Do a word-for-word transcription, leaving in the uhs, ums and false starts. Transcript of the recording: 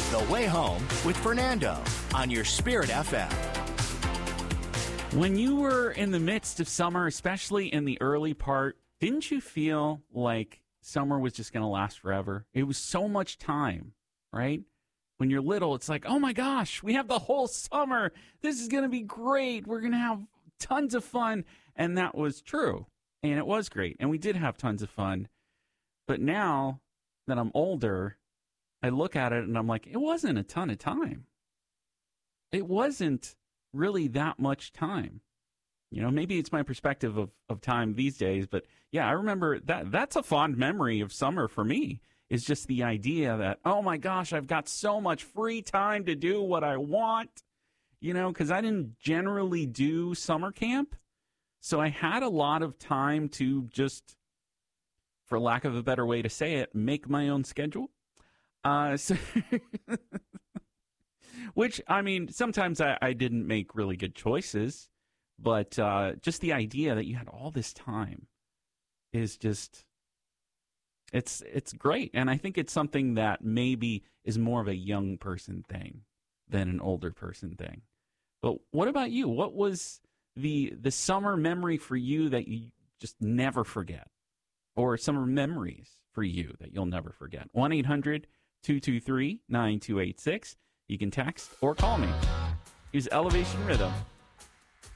The Way Home with Fernando on your Spirit F M. When you were in the midst of summer, especially in the early part, didn't you feel like summer was just going to last forever? It was so much time, right? When you're little, it's like, oh my gosh, we have the whole summer. This is going to be great. We're going to have tons of fun. And that was true. And it was great. And we did have tons of fun. But now that I'm older, I look at it and I'm like, it wasn't a ton of time. It wasn't really that much time. You know, maybe it's my perspective of, of time these days, but yeah, I remember that that's a fond memory of summer for me, is just the idea that, oh my gosh, I've got so much free time to do what I want, you know, because I didn't generally do summer camp. So I had a lot of time to just, for lack of a better way to say it, make my own schedule. Uh, so which, I mean, sometimes I, I didn't make really good choices, but uh, just the idea that you had all this time is just, it's it's great. And I think it's something that maybe is more of a young person thing than an older person thing. But what about you? What was the the summer memory for you that you just never forget? Or summer memories for you that you'll never forget? one eight hundred two two three nine two eight six. You can text or call me. Use Elevation Rhythm.